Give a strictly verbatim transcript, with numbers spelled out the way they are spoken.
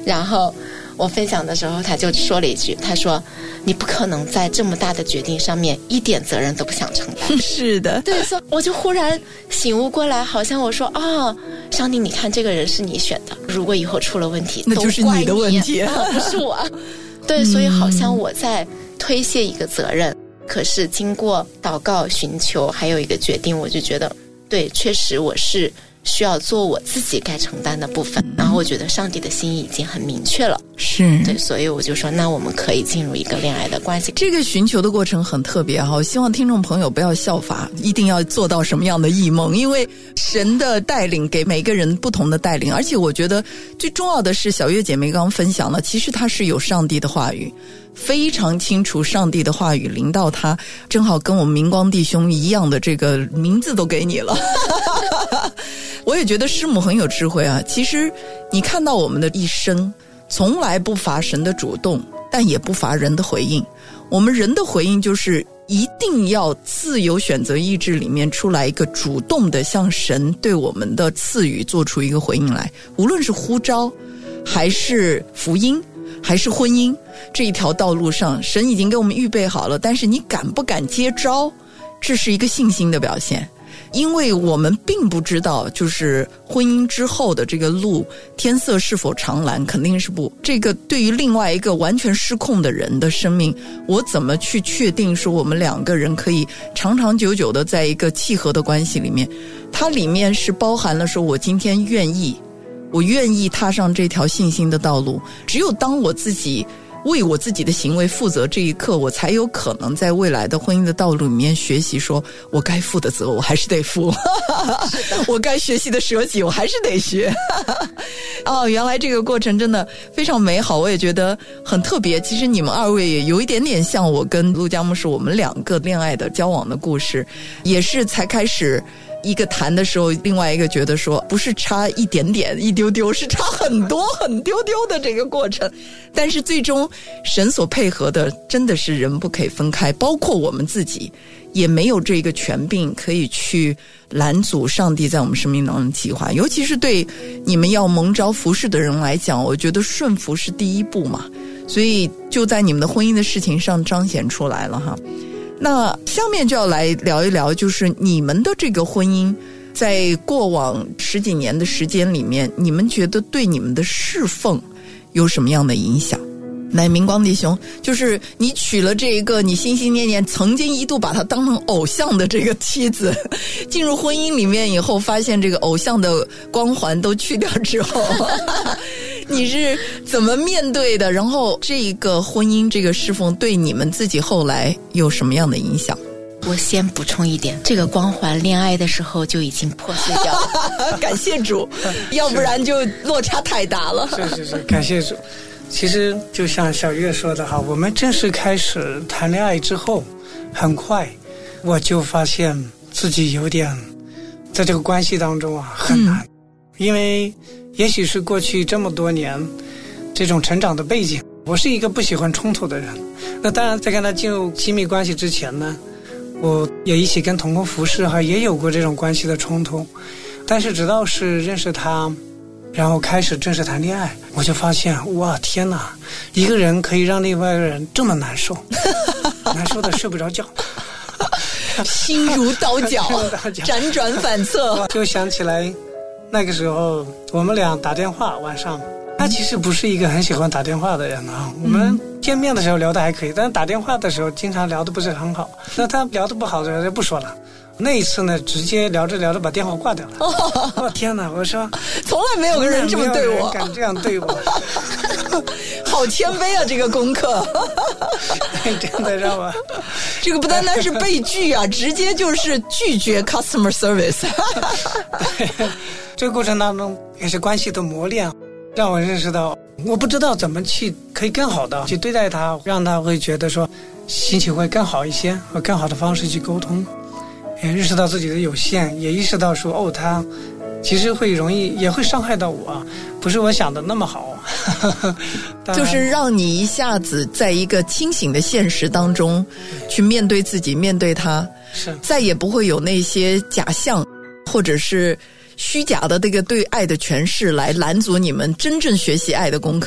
然后我分享的时候他就说了一句，他说你不可能在这么大的决定上面一点责任都不想承担。 是的， 对，所以我就忽然醒悟过来，好像我说哦，上帝你看这个人是你选的，如果以后出了问题那就是你的问题， 啊、不是我。对，所以好像我在推卸一个责任、嗯、可是经过祷告寻求还有一个决定，我就觉得对，确实我是需要做我自己该承担的部分、嗯、然后我觉得上帝的心意已经很明确了， 是对，所以我就说那我们可以进入一个恋爱的关系。 这个寻求的过程很特别哈，我希望听众朋友不要效法，一定要做到什么样的异梦，因为神的带领给每个人不同的带领，而且我觉得最重要的是小月姐妹刚刚分享了，其实她是有上帝的话语，非常清楚上帝的话语临到他，正好跟我们明光弟兄一样的这个名字都给你了我也觉得师母很有智慧啊。其实你看到我们的一生从来不乏神的主动，但也不乏人的回应。我们人的回应就是一定要自由选择意志里面出来一个主动的向神对我们的赐予做出一个回应来，无论是呼召还是福音还是婚姻，这一条道路上神已经给我们预备好了，但是你敢不敢接招，这是一个信心的表现。因为我们并不知道就是婚姻之后的这个路天色是否长蓝，肯定是不，这个对于另外一个完全失控的人的生命，我怎么去确定说我们两个人可以长长久久的在一个契合的关系里面，它里面是包含了说我今天愿意我愿意踏上这条信心的道路，只有当我自己为我自己的行为负责这一刻，我才有可能在未来的婚姻的道路里面学习说我该负的责我还是得负我该学习的舍己我还是得学哦，原来这个过程真的非常美好，我也觉得很特别。其实你们二位也有一点点像我跟陆家牧师我们两个恋爱的交往的故事，也是才开始一个谈的时候，另外一个觉得说不是差一点点一丢丢，是差很多很丢丢的这个过程，但是最终神所配合的真的是人不可以分开，包括我们自己也没有这个权柄可以去拦阻上帝在我们生命当中的计划。尤其是对你们要蒙召服侍的人来讲，我觉得顺服是第一步嘛，所以就在你们的婚姻的事情上彰显出来了哈。那下面就要来聊一聊，就是你们的这个婚姻在过往十几年的时间里面，你们觉得对你们的侍奉有什么样的影响？来，明光弟兄，就是你娶了这一个你心心念念曾经一度把他当成偶像的这个妻子，进入婚姻里面以后发现这个偶像的光环都去掉之后你是怎么面对的？然后这个婚姻这个侍奉对你们自己后来有什么样的影响？ 我先补充一点，这个光环恋爱的时候就已经破碎掉了感谢主要不然就落差太大了是是是，感谢主。其实就像小月说的哈，我们正式开始谈恋爱之后，很快我就发现自己有点在这个关系当中啊很难、嗯、因为也许是过去这么多年这种成长的背景，我是一个不喜欢冲突的人。那当然在跟他进入亲密关系之前呢，我也一起跟同工服侍哈，也有过这种关系的冲突。但是直到是认识他，然后开始正式谈恋爱，我就发现哇天哪，一个人可以让另外一个人这么难受难受的睡不着觉心如刀绞辗转反侧。 就想起来那个时候我们俩打电话，晚上他其实不是一个很喜欢打电话的人啊，我们见面的时候聊得还可以，但是打电话的时候经常聊得不是很好。那他聊得不好的时候就不说了，那一次呢直接聊着聊着把电话挂掉了。哦，哦天哪，我说从来没有个人这么对我， 敢这样对我好谦卑啊这个功课真的让我这个不单单是被拒啊直接就是拒绝 customer service 对，这个过程当中也是关系的磨练，让我认识到我不知道怎么去可以更好的去对待他，让他会觉得说心情会更好一些，和更好的方式去沟通，也认识到自己的有限，也意识到说哦他其实会容易也会伤害到我，不是我想的那么好就是让你一下子在一个清醒的现实当中去面对自己，面对他， 是再也不会有那些假象或者是虚假的这个对爱的诠释来拦阻你们真正学习爱的功课。